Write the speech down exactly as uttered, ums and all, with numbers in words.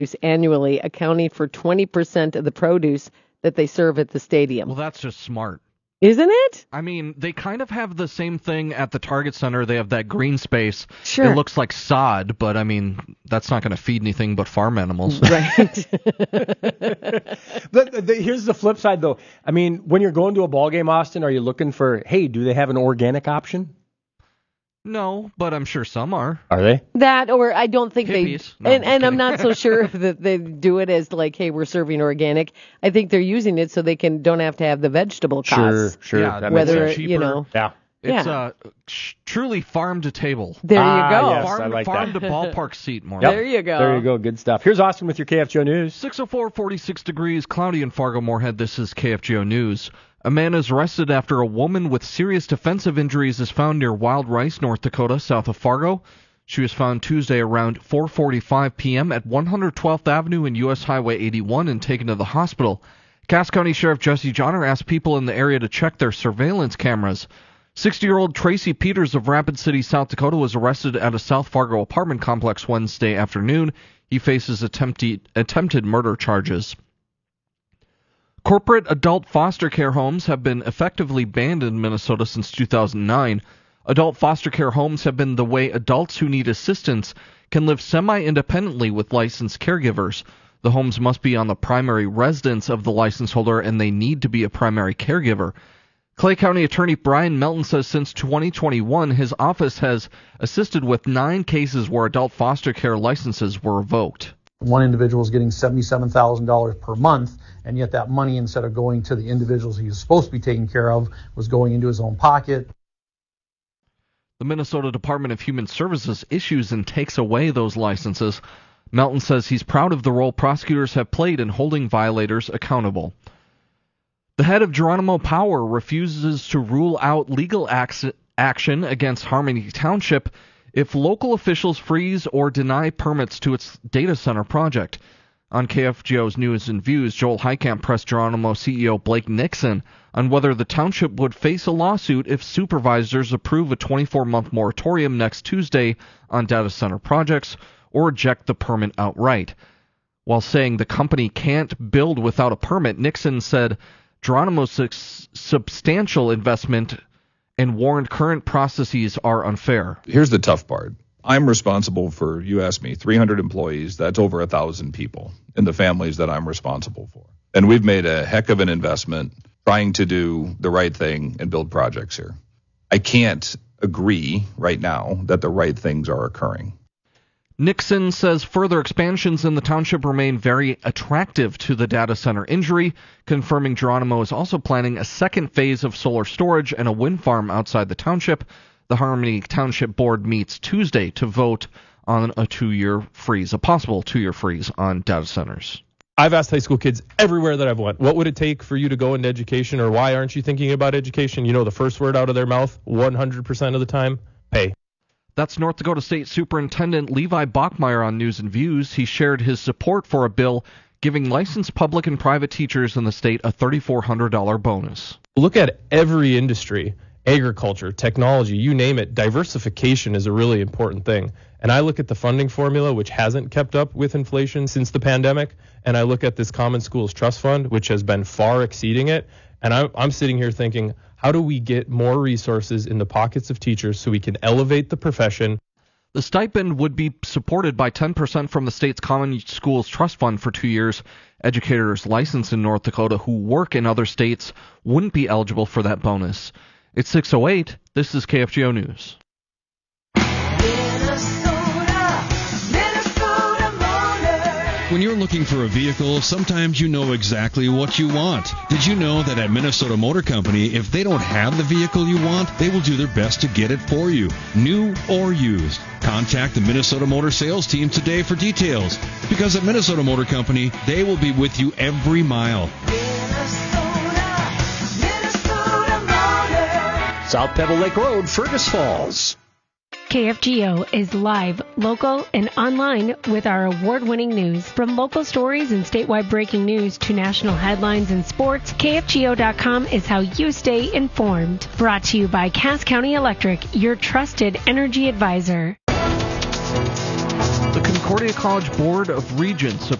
annually, accounting for twenty percent of the produce that they serve at the stadium. Well, that's just smart. Isn't it? I mean, they kind of have the same thing at the Target Center. They have that green space. Sure. It looks like sod, but I mean, that's not going to feed anything but farm animals. Right. the, the, here's the flip side, though. I mean, when you're going to a ball game, Austin, are you looking for, hey, do they have an organic option? No, but I'm sure some are. Are they? That, or I don't think Hippies. they, No, and, I'm and I'm kidding. not so sure that they do it as like, hey, we're serving organic. I think they're using it so they can don't have to have the vegetable costs. Sure, sure. Yeah, that makes Whether, sense. cheaper. you know. Yeah. It's Yeah. uh, sh- truly farm to table. There you Ah, go. yes. farm I like farm that. to ballpark seat more. There you go. There you go. Good stuff. Here's Austin with your K F G O News. six oh four, forty-six degrees, cloudy in Fargo-Moorhead. This is K F G O News. A man is arrested after a woman with serious defensive injuries is found near Wild Rice, North Dakota, south of Fargo. She was found Tuesday around four forty-five p.m. at one hundred twelfth Avenue and U S Highway eighty-one and taken to the hospital. Cass County Sheriff Jesse Johnner asked people in the area to check their surveillance cameras. sixty-year-old Tracy Peters of Rapid City, South Dakota, was arrested at a South Fargo apartment complex Wednesday afternoon. He faces attempted, attempted murder charges. Corporate adult foster care homes have been effectively banned in Minnesota since two thousand nine. Adult foster care homes have been the way adults who need assistance can live semi-independently with licensed caregivers. The homes must be on the primary residence of the license holder, and they need to be a primary caregiver. Clay County Attorney Brian Melton says since twenty twenty-one, his office has assisted with nine cases where adult foster care licenses were revoked. One individual is getting seventy-seven thousand dollars per month, and yet that money, instead of going to the individuals he was supposed to be taking care of, was going into his own pocket. The Minnesota Department of Human Services issues and takes away those licenses. Melton says he's proud of the role prosecutors have played in holding violators accountable. The head of Geronimo Power refuses to rule out legal ac- action against Harmony Township if local officials freeze or deny permits to its data center project. On K F G O's News and Views, Joel Heitkamp pressed Geronimo C E O Blake Nixon on whether the township would face a lawsuit if supervisors approve a twenty-four month moratorium next Tuesday on data center projects or reject the permit outright. While saying the company can't build without a permit, Nixon said Geronimo's su- substantial investment and warned current processes are unfair. Here's the tough part. I'm responsible for, you asked me, three hundred employees. That's over one thousand people in the families that I'm responsible for. And we've made a heck of an investment trying to do the right thing and build projects here. I can't agree right now that the right things are occurring. Nixon says further expansions in the township remain very attractive to the data center industry, confirming Geronimo is also planning a second phase of solar storage and a wind farm outside the township. The Harmony Township Board meets Tuesday to vote on a two-year freeze, a possible two-year freeze on data centers. I've asked high school kids everywhere that I've went, what would it take for you to go into education, or why aren't you thinking about education? You know the first word out of their mouth one hundred percent of the time? Pay. That's North Dakota State Superintendent Levi Bachmeyer on News and Views. He shared his support for a bill giving licensed public and private teachers in the state a three thousand four hundred dollars bonus. Look at every industry, agriculture, technology, you name it. Diversification is a really important thing. And I look at the funding formula, which hasn't kept up with inflation since the pandemic, and I look at this Common Schools Trust Fund, which has been far exceeding it, and I'm, I'm sitting here thinking, how do we get more resources in the pockets of teachers so we can elevate the profession? The stipend would be supported by ten percent from the state's Common Schools Trust Fund for two years. Educators licensed in North Dakota who work in other states wouldn't be eligible for that bonus. It's six oh eight. This is K F G O News. When you're looking for a vehicle, sometimes you know exactly what you want. Did you know that at Minnesota Motor Company, if they don't have the vehicle you want, they will do their best to get it for you, new or used? Contact the Minnesota Motor sales team today for details, because at Minnesota Motor Company, they will be with you every mile. Minnesota, Minnesota Motor. South Pebble Lake Road, Fergus Falls. K F G O is live, local, and online with our award-winning news. From local stories and statewide breaking news to national headlines and sports, K F G O dot com is how you stay informed. Brought to you by Cass County Electric, your trusted energy advisor. The Concord Concordia College Board of Regents